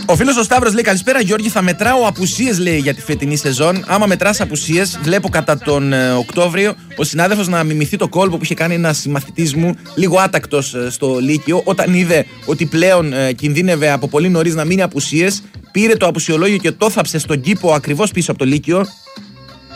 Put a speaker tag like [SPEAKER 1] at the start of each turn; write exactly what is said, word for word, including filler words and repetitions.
[SPEAKER 1] Ο φίλος ο Σταύρος λέει: καλησπέρα Γιώργη, θα μετράω απουσίες, λέει, για τη φετινή σεζόν. Άμα μετράς απουσίες, βλέπω κατά τον ε, Οκτώβριο ο συνάδελφος να μιμηθεί το κόλπο που είχε κάνει ένας μαθητής μου, λίγο άτακτος ε, στο Λύκειο, όταν είδε ότι πλέον ε, κινδύνευε από πολύ νωρίς να μείνει απουσίες. Πήρε το απουσιολόγιο και το θάψε στον κήπο ακριβώς πίσω από το Λύκειο.